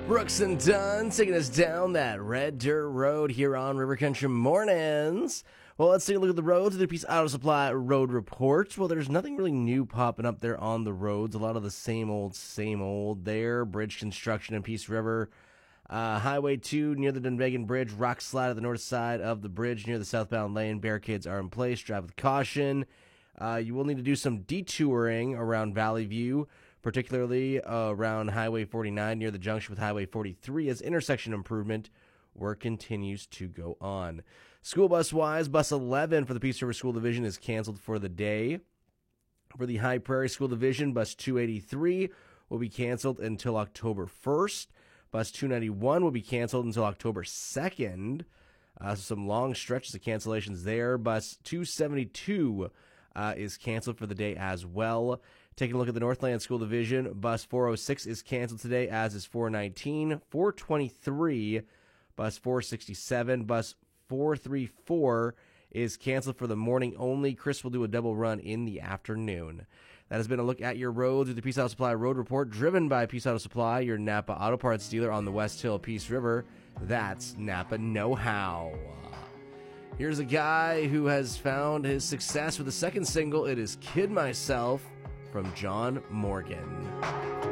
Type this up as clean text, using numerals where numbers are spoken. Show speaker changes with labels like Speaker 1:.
Speaker 1: Brooks and Dunn taking us down that red dirt road here on River Country Mornings. Well, let's take a look at the roads with the Peace Auto Supply Road Report. Well, there's nothing really new popping up there on the roads. A lot of the same old there. Bridge construction in Peace River. Highway 2 near the Dunvegan Bridge. Rock slide at the north side of the bridge near the southbound lane. Barricades are in place. Drive with caution. You will need to do some detouring around Valley View, particularly around Highway 49 near the junction with Highway 43 as intersection improvement work continues to go on. School bus-wise, Bus 11 for the Peace River School Division is canceled for the day. For the High Prairie School Division, Bus 283 will be canceled until October 1st. Bus 291 will be canceled until October 2nd. Some long stretches of cancellations there. Bus 272 is canceled for the day as well. Taking a look at the Northland School Division, Bus 406 is canceled today, as is 419, 423, Bus 467, Bus 434 is canceled for the morning only. Chris will do a double run in the afternoon. That has been a look at your roads with the Peace Auto Supply Road Report, driven by Peace Auto Supply, your Napa Auto Parts dealer on the West Hill, Peace River. That's Napa Know-How. Here's a guy who has found his success with the second single. It is Kid Myself from John Morgan.